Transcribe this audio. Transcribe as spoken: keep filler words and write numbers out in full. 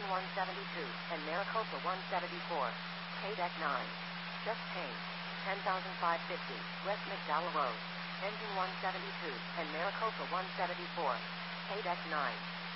one seventy-two, and Maricopa one seventy-four. K-Deck nine. Just Paint. ten thousand five hundred fifty, West McDowell Road. Engine one seventy-two, and Maricopa one seventy-four. K-Deck nine.